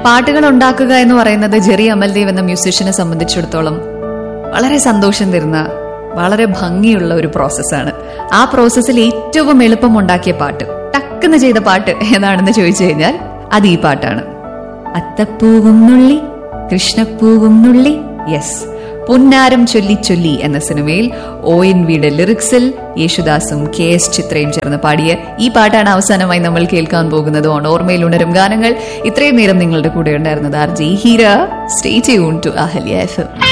പാട്ടുകൾ ഉണ്ടാക്കുക എന്ന് പറയുന്നത് ജെറി അമൽദേവ് എന്ന മ്യൂസീഷ്യനെ സംബന്ധിച്ചിടത്തോളം വളരെ സന്തോഷം തരുന്ന, വളരെ ഭംഗിയുള്ള ഒരു പ്രോസസ്സാണ്. ആ പ്രോസസ്സിൽ ഏറ്റവും എളുപ്പം ഉണ്ടാക്കിയ പാട്ട്, ടക്കെന്ന് ചെയ്ത പാട്ട് ഏതാണെന്ന് ചോദിച്ചു കഴിഞ്ഞാൽ അത് ഈ പാട്ടാണ്. അത്തപ്പൂവും നുള്ളി കൃഷ്ണപ്പൂവും നുള്ളി, യെസ്, പൊന്നാരം ചൊല്ലി ചൊല്ലി എന്ന സിനിമയിൽ ONVയുടെ ലിറിക്സിൽ യേശുദാസും KS ചിത്രയും ചേർന്ന് പാടിയ ഈ പാട്ടാണ് അവസാനമായി നമ്മൾ കേൾക്കാൻ പോകുന്നത്. ഓർമ്മയിൽ ഉണരും ഗാനങ്ങൾ. ഇത്രയും നേരം നിങ്ങളുടെ കൂടെ ഉണ്ടായിരുന്നത് RJ Heera. Stay tune to Ahalya FM.